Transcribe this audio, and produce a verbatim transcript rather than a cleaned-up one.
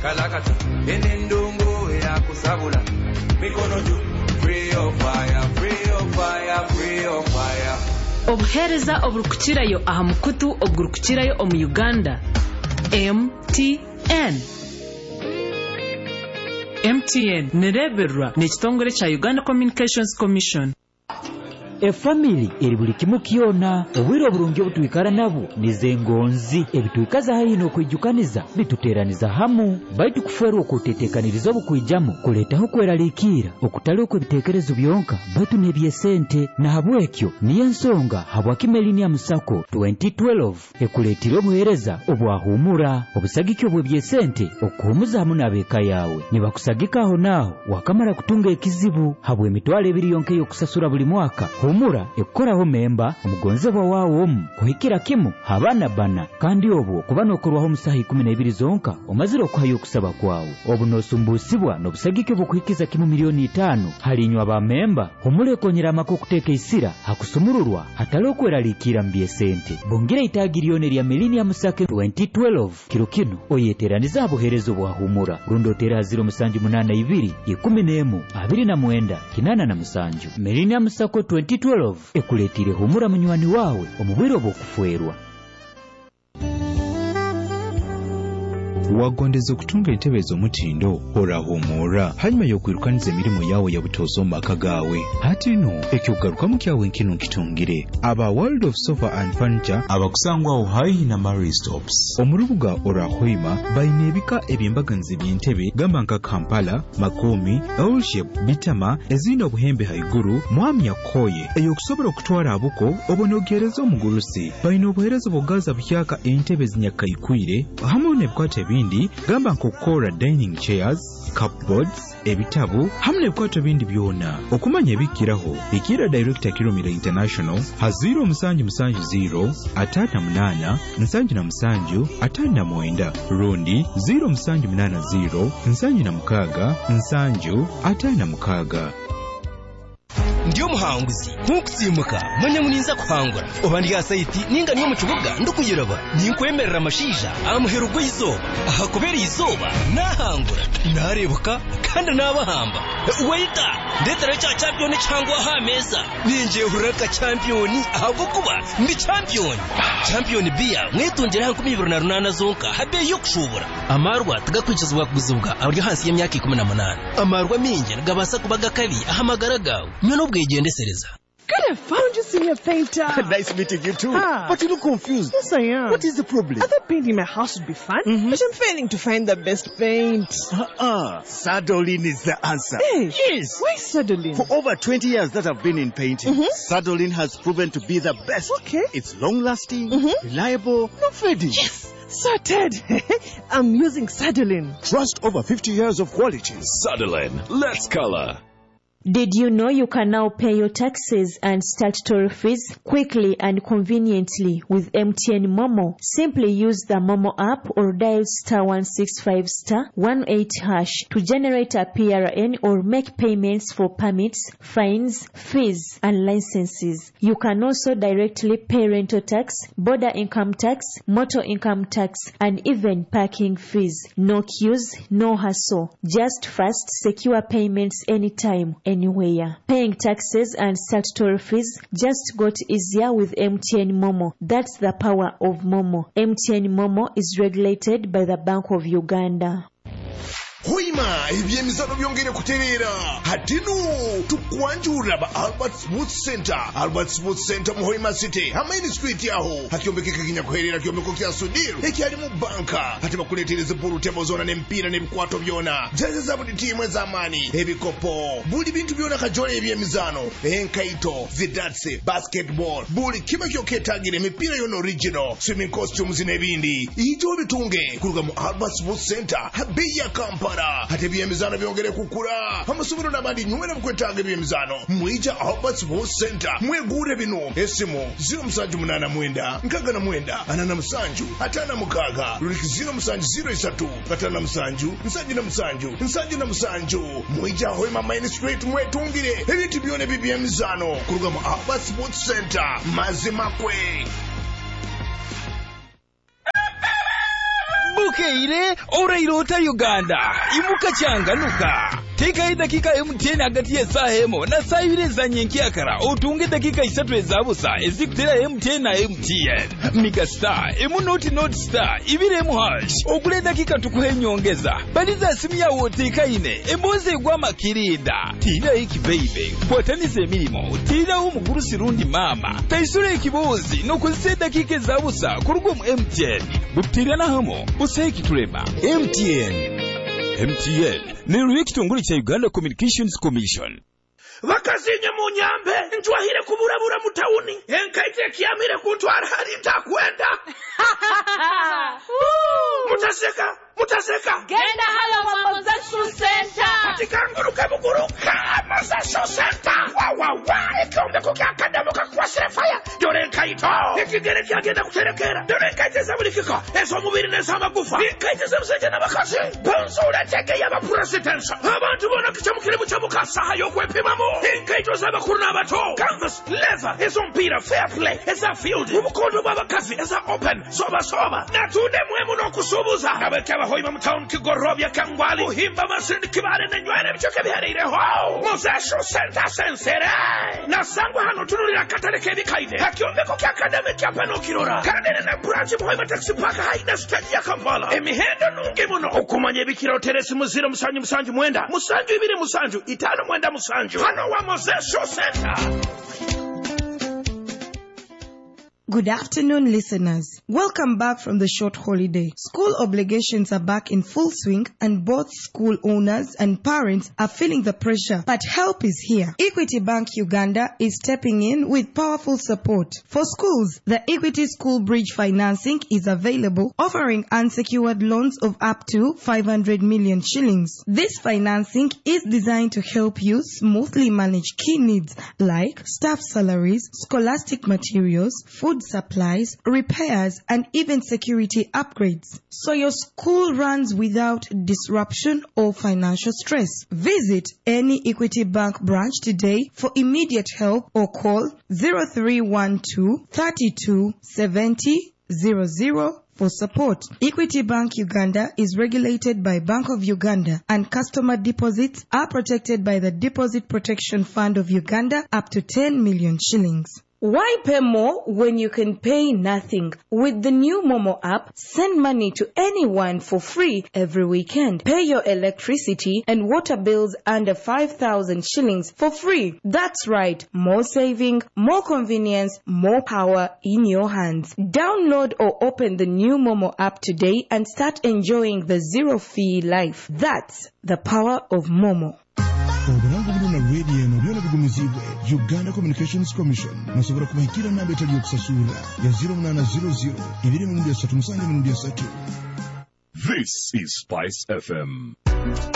kalakata enendongo ya kusabula mikono juu free of fire free of fire free of fire obuhereza oburukukirayo aha mukutu oburukukirayo omu Uganda M T N M T N nereberwa n'ekitongole kya Uganda Communications Commission. E family eri buli kimu kyona obwire obulungi obutwikara nabo nizengonzi ebitwikaza hino okwijukaniza bituteraniza hamu baitu kuferwa okutetekaniriza obukwijamu kuletaho kweralikira okutali okwebitekerezo byonka baitu nebyesente na habwekyo niyo ensonga habwakimelini ya musako twenty twelve ekuletira obuhereza obwahumura obusagikyo bwebyesente okuhumuza hamu n'abeeka yawe nibakusagikaho naho wakamara kutunga ekizibu habwe emitwalo ebiri yonka y'okusasura buli mwaka humura ekoraho memba omugonzebwa wawo omu kuhikira kimu habana bana kandi obwo kuba nokorwaho musaha ikumi na ibiri zonka omazire okuhayo okusaba kwawo obu nosumbusibwa n'obusagike bw'okuhikiza kimu miliyoni itaano halinywa ba memba humura ekonyera amaka okuteeka isira hakusumururwa hatali okweralikira mu byesente bongira itagiriyone lya milini ya musake twenty twelve kiro kino oyeteraniza abuherezo bwa humura rundotera ziro musanju munana ibiri ikumi n'emu abiri na mwenda kinana na musanju milini ya musako twenty twelve ekuletire humura munywani wawe omubwire obw'okufwerwa. wagondeza okutunga entebe ez'omutindo orahumura hanyuma y'okwirukaniza emirimu yawe ya butoozi omu maka gaawe hati no ekyokugarukamu kyawe nkino nkitungire aba World of Sofa and Furniture abakusangwawo haihi na Mary Stops omurubuga orahoima bayina ebika ebyembaganizi by'entebe gamba nka Kampala, Makomi, L-shape, Bitama ezirina obuhembe haiguru mwami yakoye eyokusobola okutwala abuko obonogereza omugulusi bayina obuherezo bwogaza buhyaka entebe zinyakaikwire hamu n'ebikwata ebindi gamba nkokora dining chairs, cupboards, ebitabu hamwe n'ebikwata ebindi byona okumanya ebikiraho ikira Director Kilomita International ha zero musanju musanju zero atana munana nsanju na musanju atana mwenda rundi zero musanju munana zero nsanju na mukaga nsanju atana mukaga. Ndiyo muhanguzi nkukusimuka manya muninza kuhangura obandi ya site ninga niyo mukibuga ndukuyiraba ninkwemerera amashija amuhero gwizoba aha kubera izoba nahangura narebuka kandi nabahamba waita ndetera cha champion cyangwa ha meza ninje huraka champion ahubwo kuba ndi champion champion bia mwitongera hankumi ibiri na runana zonka habe yo kushobora amarwa tugakwicizwa kuguzubwa abari hasi y'imyaka ikumi na munani amarwa minje gabasa kubaga kali ahamagara gawe nyo bwegendesereza. Good, I found you, Senior Painter. Nice meeting you too. Ah. But you look confused. Yes, I am. What is the problem? I thought painting my house would be fun, mm-hmm. but I'm failing to find the best paint. Uh-uh. Sadolin is the answer. Hey, yes. Why Sadolin? For over twenty years that I've been in painting, mm-hmm. Sadolin has proven to be the best. Okay. It's long-lasting, mm-hmm. reliable, no fading. Yes. Sorted. I'm using Sadolin. Trust over fifty years of quality. Sadolin. Let's color. Did you know you can now pay your taxes and statutory fees quickly and conveniently with M T N Momo? Simply use the Momo app or dial star one six five star one eight hash to generate a P R N or make payments for permits, fines, fees, and licenses. You can also directly pay rental tax, border income tax, motor income tax, and even parking fees. No queues, no hassle. Just fast, secure payments anytime, anywhere. Paying taxes and statutory fees just got easier with M T N Momo. That's the power of Momo. M T N Momo is regulated by the Bank of Uganda. Hoima, ebyemizano byongere kuterera. Hatino tukwanjura ba Albert Smooth Center. Albert Smooth Center mu Hoima City. Hamaini street yaho. Hakiombekeka kinya kuherera kiomeko kya sudiru. Eki ali mu banka. Hati bakuletereze buru tebo zona n'empira n'ebikwato byona. Jaze za buli timu ez'amaani. Ebikopo. Buli bintu byona kajole ebyemizano. Enkaito, zidatse, basketball. Buli kiba kyoketagire emipira yona original. Swimming costumes n'ebindi. Ijo bitunge. Kuruga mu Albert Smooth Center. Habeya Kampala. Hati ebyemizano byongere kukula. Amasomero n'abandi nywera bukwetaaga ebyemizano. Mwija Albert Smooth Center. Mwegure bino. Esimu zero musanju munana mwenda. Nkaga na mwenda. Anana musanju. Atana mukaga. Luliki zero musanju zero isatu. Katana musanju. Nsanju na musanju. Nsanju na musanju. Mwija Hoima Main Street mwetungire. Ebintu byone by'ebyemizano. Kuruga mu Albert Smooth Center. Mazima kwe. Okeire orairota Uganda imuka changanuka teka dakika M T N hagati ya saa hemo na saa ibiri za nyenkyakara otunge dakika isatu ezabusa ezikutera M T N na M T N Mika Star emu noti noti star ibiri emu hash okule dakika tukuhe nyongeza baliza simu ya woteka ine emboze gwa makirinda tira iki baby kwatanize emirimo tira umukuru sirundi mama taisure ikibozi no kuzise dakika ezabusa kurugo mu M T N butira na hamo useki turema M T N M T N ni ruhikitunguri cha Uganda Communications Commission. Vakazinye mu Nyambe njwahire kuburabura mu tauni enkaite kiamire kuntwara hari ntakwenda. Mutaseka mutaseka genda halo Mamozesho Center katika nguruka buguruka Mamozesho Center wa wa wa ekombe ko kakadamu kakwasira fire dore kaito ikigere kyagenda kuterekera dore kaite zabulikiko ezo mubiri neza magufa kaite zabusije nabakazi bonsura tege yaba president abantu bona kicamukire mucamuka saha yo kwepimamo kaito zabakuru nabato canvas leather ezo mpira fair play eza field ubukondo babakazi eza open soba soba natude mwemu no kusubuza abekaba hoima mu town kigorobya kangwali uhimba masindi kibare na nywere bicoke biharire ho Mozesho Center sensere nasangwa hano tunurira katareke bikaide hakiombe ko kakadame kyapano kirora kanene na branch hoima taxi park haina stage ya Kampala emihendo nunge muno okumanye bikiro teresi muziro musanju musanju mwenda musanju ibiri musanju itano mwenda musanju hano wa Mozesho Center. Good afternoon, listeners. Welcome back from the short holiday. School obligations are back in full swing and both school owners and parents are feeling the pressure, but help is here. Equity Bank Uganda is stepping in with powerful support. For schools, the Equity School Bridge financing is available, offering unsecured loans of up to five hundred million shillings. This financing is designed to help you smoothly manage key needs like staff salaries, scholastic materials, food supplies, repairs, and even security upgrades, so your school runs without disruption or financial stress. Visit any Equity Bank branch today for immediate help or call zero three one two, three two seven zero zero zero for support. Equity Bank Uganda is regulated by Bank of Uganda, and customer deposits are protected by the Deposit Protection Fund of Uganda up to ten million shillings. Why pay more when you can pay nothing? With the new Momo app, send money to anyone for free every weekend. Pay your electricity and water bills under five thousand shillings for free. That's right, more saving, more convenience, more power in your hands. Download or open the new Momo app today and start enjoying the zero-fee life. That's the power of Momo. Obulango buluna radio eno byona bigumizibwe Uganda Communications Commission musobola kubahikira namba etali yokusasula ya zero nine zero zero ibiri mu ndya tatu musange mu ndya tatu. This is Spice F M.